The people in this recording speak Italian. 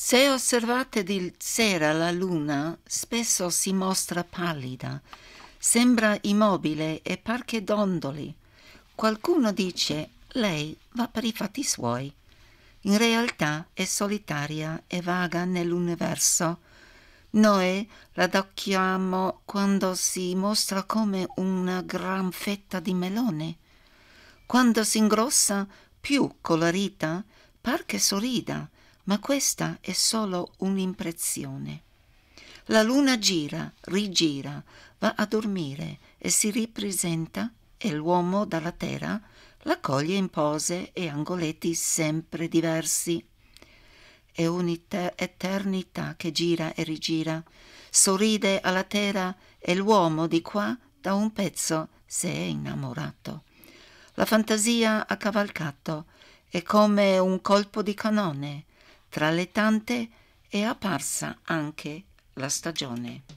Se osservate di sera la luna, spesso si mostra pallida, sembra immobile e par che dondoli. Qualcuno dice lei va per i fatti suoi. In realtà è solitaria e vaga nell'universo. Noi la adocchiamo quando si mostra come una gran fetta di melone. Quando si ingrossa, più colorita, par che sorrida, ma questa è solo un'impressione. La luna gira, rigira, va a dormire e si ripresenta e l'uomo dalla terra la coglie in pose e angoletti sempre diversi. È un'eternità che gira e rigira, sorride alla terra e l'uomo di qua da un pezzo si è innamorato. La fantasia ha cavalcato, è come un colpo di cannone. Tra le tante è apparsa anche la stagione.